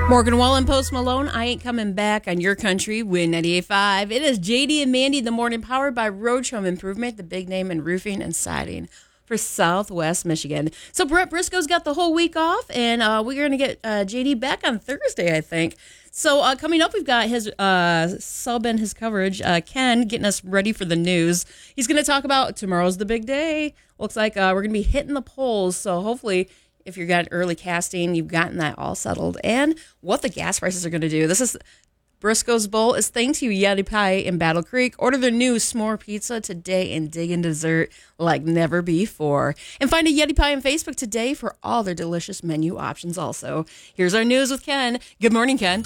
Morgan Wallen, Post Malone, I Ain't Coming Back on Your Country, Win 98.5. It is JD and Mandy in the morning, powered by Roach Home Improvement, the big name in roofing and siding for Southwest Michigan. So Brett Briscoe's got the whole week off, and we're going to get JD back on Thursday, I think. So coming up, we've got his sub and his coverage, Ken, getting us ready for the news. He's going to talk about tomorrow's the big day. Looks like we're going to be hitting the polls, so hopefully if you've got early casting, you've gotten that all settled, and what the gas prices are going to do. This is Briscoe's Bowl is thanks to Yeti Pie in Battle Creek. Order their new s'more pizza today and dig in dessert like never before. And find a Yeti Pie on Facebook today for all their delicious menu options also. Here's our news with Ken. Good morning, Ken.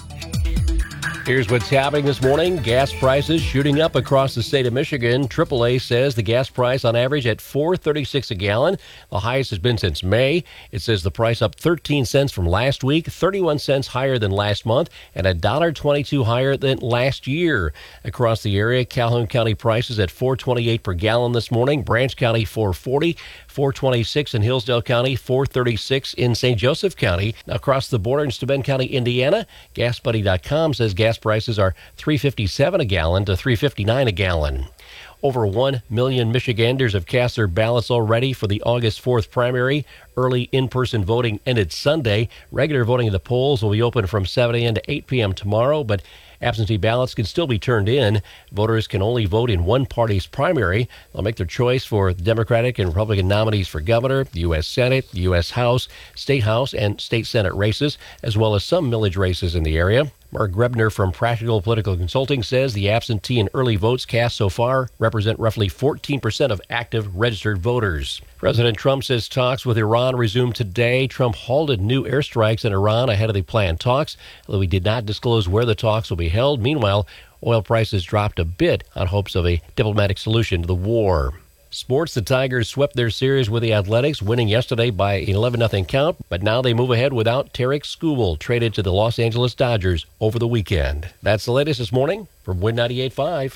Here's what's happening this morning. Gas prices shooting up across the state of Michigan. AAA says the gas price on average at $4.36 a gallon. The highest has been since May. It says the price up 13 cents from last week, 31 cents higher than last month, and $1.22 higher than last year. Across the area, Calhoun County prices at $4.28 per gallon this morning. Branch County $4.40, $4.26 in Hillsdale County, $4.36 in St. Joseph County. Now, across the border in Steuben County, Indiana, GasBuddy.com says gas prices are $3.57 a gallon to $3.59 a gallon. Over 1 million Michiganders have cast their ballots already for the August 4th primary. Early in-person voting ended Sunday. Regular voting at the polls will be open from 7 a.m. to 8 p.m. tomorrow, but absentee ballots can still be turned in. Voters can only vote in one party's primary. They'll make their choice for the Democratic and Republican nominees for governor, the U.S. Senate, the U.S. House, State House, and State Senate races, as well as some millage races in the area. Mark Grebner from Practical Political Consulting says the absentee and early votes cast so far represent roughly 14% of active registered voters. President Trump says talks with Iran resume today. Trump halted new airstrikes in Iran ahead of the planned talks, although he did not disclose where the talks will be held. Meanwhile, oil prices dropped a bit on hopes of a diplomatic solution to the war. Sports, the Tigers swept their series with the Athletics, winning yesterday by an 11-0 count, but now they move ahead without Tarek Skubal, traded to the Los Angeles Dodgers over the weekend. That's the latest this morning from Win 98.5.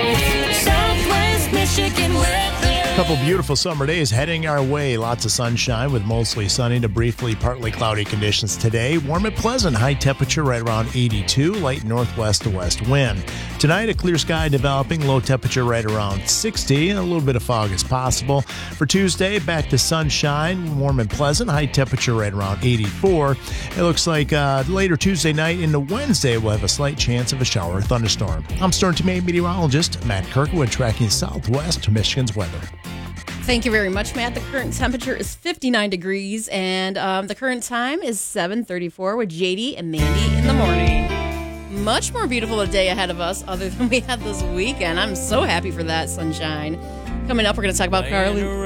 Southwest Michigan weather. A couple beautiful summer days heading our way. Lots of sunshine with mostly sunny to briefly partly cloudy conditions today. Warm and pleasant. High temperature right around 82. Light northwest to west wind. Tonight, a clear sky developing. Low temperature right around 60. And a little bit of fog is possible. For Tuesday, back to sunshine. Warm and pleasant. High temperature right around 84. It looks like later Tuesday night into Wednesday, we'll have a slight chance of a shower or thunderstorm. I'm Storm Team 8 meteorologist Matt Kirkwood, tracking Southwest Michigan's weather. Thank you very much, Matt. The current temperature is 59 degrees, and the current time is 7:34 with JD and Mandy in the morning. Much more beautiful a day ahead of us other than we had this weekend. I'm so happy for that sunshine. Coming up, we're going to talk about Carly.